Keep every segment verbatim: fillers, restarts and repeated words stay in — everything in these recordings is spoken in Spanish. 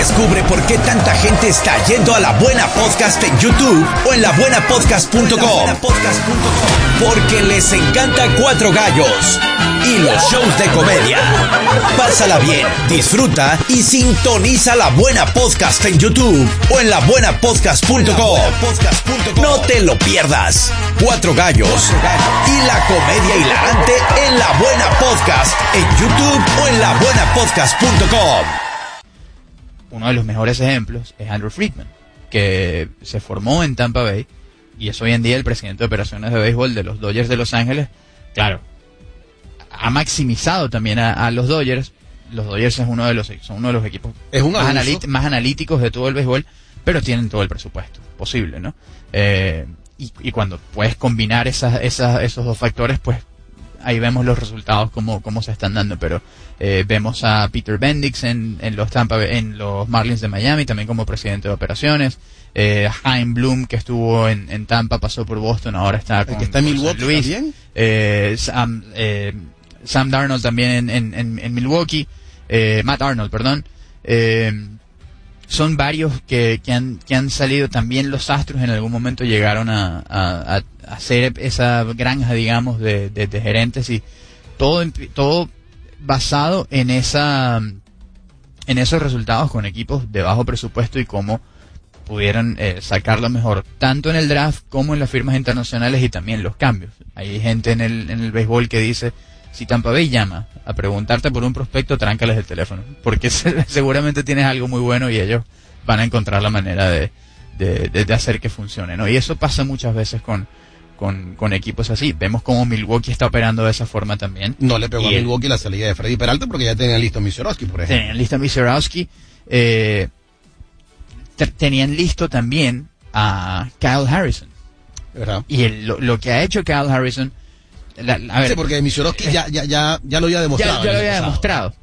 Descubre por qué tanta gente está yendo a La Buena Podcast en YouTube o en la buena podcast punto com. Porque les encanta Cuatro Gallos y los shows de comedia. Pásala bien, disfruta y sintoniza La Buena Podcast en YouTube o en la buena podcast punto com. No te lo pierdas. Cuatro Gallos y la comedia hilarante en La Buena Podcast en YouTube o en la buena podcast punto com. Uno de los mejores ejemplos es Andrew Friedman, que se formó en Tampa Bay y es hoy en día el presidente de operaciones de béisbol de los Dodgers de Los Ángeles. Claro, ha maximizado también a, a los Dodgers. Los Dodgers es uno de los, son uno de los equipos es un más, analít, más analíticos de todo el béisbol, pero tienen todo el presupuesto posible, ¿no? Eh, y, y cuando puedes combinar esas, esas, esos dos factores, pues ahí vemos los resultados como, como se están dando, pero eh, vemos a Peter Bendix en, en los Tampa, en los Marlins de Miami, también como presidente de operaciones, eh, Chaim Bloom, que estuvo en, en Tampa, pasó por Boston, ahora está con, que está en Milwaukee Luis, también. Eh, Sam, eh, Sam Darnold también en, en, en Milwaukee, eh, Matt Arnold, perdón, eh, son varios que, que han que han salido. También los Astros en algún momento llegaron a, a, a hacer esa granja, digamos, de, de, de gerentes, y todo todo basado en esa en esos resultados con equipos de bajo presupuesto y cómo pudieron eh, sacarlo mejor tanto en el draft como en las firmas internacionales y también los cambios. Hay gente en el en el béisbol que dice: si Tampa Bay llama a preguntarte por un prospecto, tráncales el teléfono, porque se, seguramente tienes algo muy bueno y ellos van a encontrar la manera de, de, de, de hacer que funcione, ¿no? Y eso pasa muchas veces con, con, con equipos así. Vemos cómo Milwaukee está operando de esa forma también. No le pegó y a Milwaukee el, la salida de Freddy Peralta porque ya tenían listo a Misurowski, por ejemplo. Tenían listo a Misurowski. Eh, te, tenían listo también a Kyle Harrison. ¿Verdad? Y el, lo, lo que ha hecho Kyle Harrison... La, a ver, sí, porque Misurowski eh, ya, ya, ya, ya lo había demostrado. Ya, ya lo había demostrado.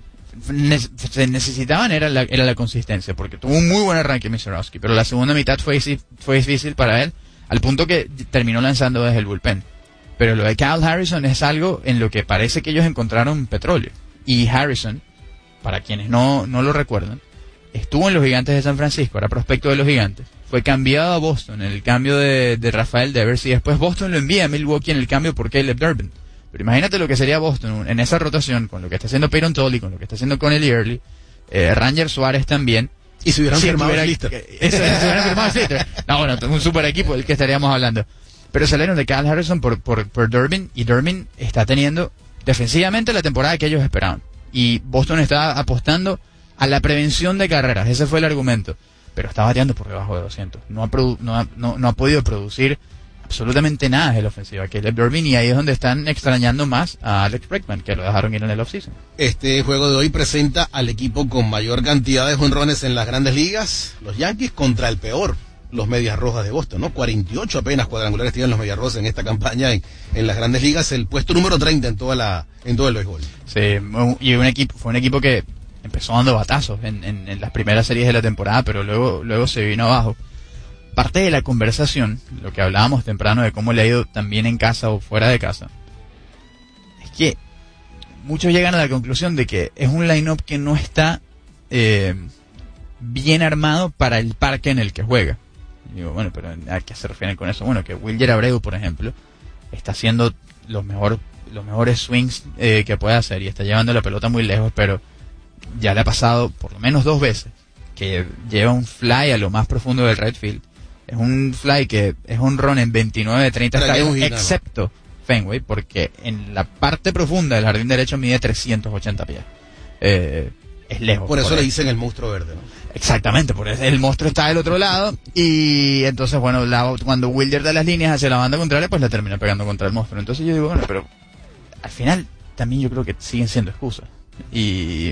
Se necesitaban era la, era la consistencia, porque tuvo un muy buen arranque Misurowski, pero la segunda mitad fue, fue difícil para él, al punto que terminó lanzando desde el bullpen. Pero lo de Kyle Harrison es algo en lo que parece que ellos encontraron petróleo. Y Harrison, para quienes no, no lo recuerdan, estuvo en los Gigantes de San Francisco, era prospecto de los Gigantes. Fue cambiado a Boston en el cambio de, de Rafael Devers, y después Boston lo envía a Milwaukee en el cambio por Caleb Durbin. Pero imagínate lo que sería Boston en esa rotación, con lo que está haciendo Peyton Tolley, con lo que está haciendo Conley Early, eh, Ranger Suárez también. Y si hubieran si firmado tuviera, Slitter. Eso, si hubieran firmado Slitter. No, bueno, un super equipo del que estaríamos hablando. Pero salieron de Kyle Harrison por, por, por Durbin, y Durbin está teniendo defensivamente la temporada que ellos esperaban. Y Boston está apostando a la prevención de carreras, ese fue el argumento. Pero está bateando por debajo de doscientos. No ha, produ- no ha, no, no ha podido producir absolutamente nada de la ofensiva Caleb Durbin, y ahí es donde están extrañando más a Alex Bregman, que lo dejaron ir en el offseason. Este juego de hoy presenta al equipo con mayor cantidad de jonrones en las Grandes Ligas, los Yankees, contra el peor, los Medias Rojas de Boston, ¿no? cuarenta y ocho apenas cuadrangulares tienen los Medias Rojas en esta campaña en, en las Grandes Ligas, el puesto número treinta en toda la en todo el béisbol. Sí, y un equipo fue un equipo que empezó dando batazos en, en, en las primeras series de la temporada, pero luego luego se vino abajo. Parte de la conversación, lo que hablábamos temprano de cómo le ha ido también en casa o fuera de casa, es que muchos llegan a la conclusión de que es un line-up que no está eh, bien armado para el parque en el que juega. Y digo, bueno, pero ¿a qué se refieren con eso? Bueno, que Wilyer Abreu, por ejemplo, está haciendo los, mejor, los mejores swings eh, que puede hacer y está llevando la pelota muy lejos, pero ya le ha pasado por lo menos dos veces que lleva un fly a lo más profundo del right field. Es un fly que es un run en veintinueve de treinta estadios, excepto Fenway, porque en la parte profunda del jardín derecho mide trescientos ochenta pies. Eh, es lejos. Por eso por le ahí. dicen el monstruo verde, ¿no? Exactamente, por eso el monstruo está del otro lado, y entonces, bueno, la, cuando Wilder da las líneas hacia la banda contraria, pues la termina pegando contra el monstruo. Entonces yo digo, bueno, pero al final también yo creo que siguen siendo excusas. Y,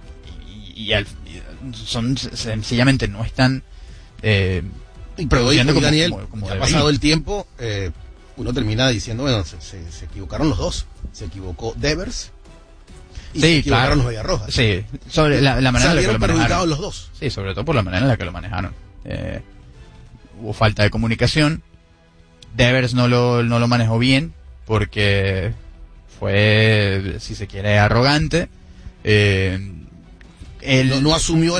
y, y, al, y son sencillamente no están... Eh, Y pero hoy, como, Daniel, como, como ha pasado el tiempo, eh, uno termina diciendo, bueno, se, se, se equivocaron los dos. Se equivocó Devers y sí, se equivocaron claro. los Medias Rojas. Sí, sobre la, la manera en la que lo manejaron. los dos. Sí, sobre todo por la manera en la que lo manejaron. Eh, hubo falta de comunicación. Devers no lo, no lo manejó bien porque fue, si se quiere, arrogante. Eh, él no, no asumió